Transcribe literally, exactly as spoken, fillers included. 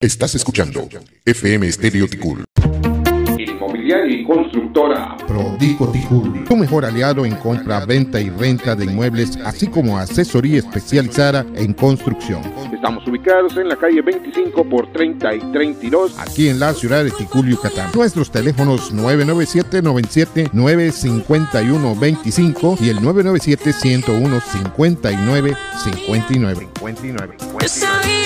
Estás escuchando F M Estéreo Ticul. Inmobiliaria y constructora Prodico Ticul, tu mejor aliado en compra, venta y renta de inmuebles, así como asesoría especializada en construcción. Estamos ubicados en la calle veinticinco por treinta y treinta y dos, aquí en la ciudad de Ticul, Yucatán. Nuestros teléfonos nueve nueve siete, noventa y siete, nueve cinco uno, veinticinco y el nueve nueve siete, ciento uno, cincuenta y nueve cincuenta y nueve.